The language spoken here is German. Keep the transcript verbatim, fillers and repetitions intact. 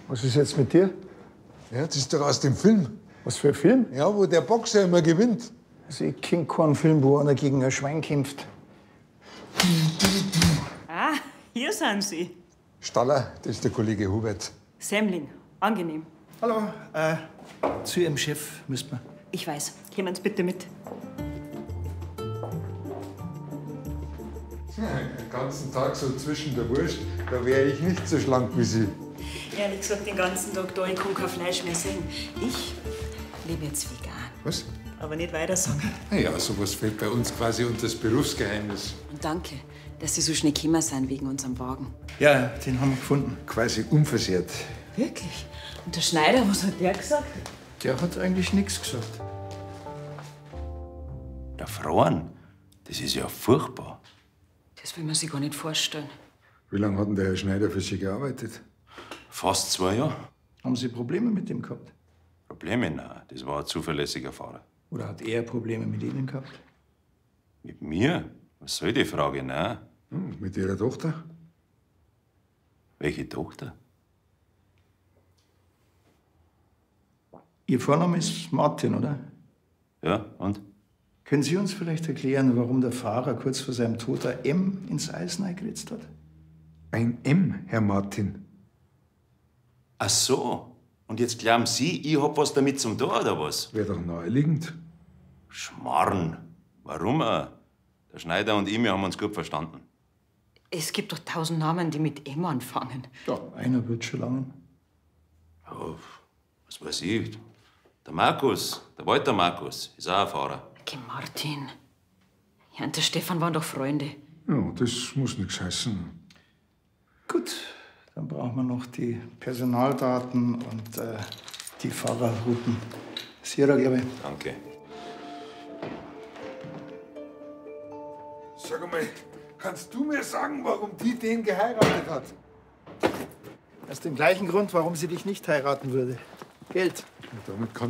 Was ist jetzt mit dir? Ja, das ist doch aus dem Film. Was für ein Film? Ja, wo der Boxer immer gewinnt. Also ich kenn keinen Film, wo einer gegen ein Schwein kämpft. Ah, hier sind Sie. Staller, das ist der Kollege Hubert. Semmling, angenehm. Hallo, äh, zu Ihrem Chef müssen wir. Ich weiß. Kommen Sie bitte mit. Den ganzen Tag so zwischen der Wurst, da wäre ich nicht so schlank wie Sie. Ehrlich gesagt, den ganzen Tag da, ich kann kein Fleisch mehr sehen. Ich lebe jetzt vegan. Was? Aber nicht weiter sagen. Na ja, sowas fällt bei uns quasi unter das Berufsgeheimnis. Und danke, dass Sie so schnell gekommen sind wegen unserem Wagen. Ja, den haben wir gefunden. Quasi unversehrt. Wirklich? Und der Schneider, was hat der gesagt? Der hat eigentlich nichts gesagt. Der Frauen, das ist ja furchtbar. Das will man sich gar nicht vorstellen. Wie lange hat denn der Herr Schneider für Sie gearbeitet? Fast zwei Jahre. Haben Sie Probleme mit dem gehabt? Probleme? Nein, das war ein zuverlässiger Fahrer. Oder hat er Probleme mit Ihnen gehabt? Mit mir? Was soll die Frage? Nein. Hm, mit Ihrer Tochter? Welche Tochter? Ihr Vorname ist Martin, oder? Ja, und? Können Sie uns vielleicht erklären, warum der Fahrer kurz vor seinem Tod ein M ins Eis eingeritzt hat? Ein M, Herr Martin. Ach so. Und jetzt glauben Sie, ich hab was damit zum tun, oder was? Wäre doch naheliegend. Schmarrn. Warum auch? Der Schneider und ich, wir haben uns gut verstanden. Es gibt doch tausend Namen, die mit M anfangen. Ja, einer wird schon langen. Ja, was weiß ich. Der Markus, der Walter Markus, ist auch ein Fahrer. Okay, Martin. Ja, und der Stefan waren doch Freunde. Ja, das muss nichts heißen. Gut, dann brauchen wir noch die Personaldaten und äh, die Fahrerrouten. Sierra, glaube ich. Danke. Sag mal, kannst du mir sagen, warum die den geheiratet hat? Aus dem gleichen Grund, warum sie dich nicht heiraten würde. Geld. Und damit kann